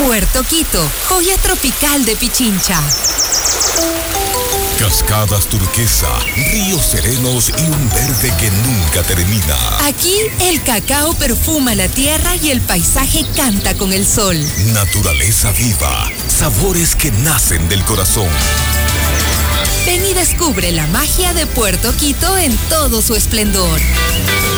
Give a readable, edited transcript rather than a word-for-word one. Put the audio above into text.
Puerto Quito, joya tropical de Pichincha. Cascadas turquesa, ríos serenos y un verde que nunca termina. Aquí el cacao perfuma la tierra y el paisaje canta con el sol. Naturaleza viva, sabores que nacen del corazón. Ven y descubre la magia de Puerto Quito en todo su esplendor.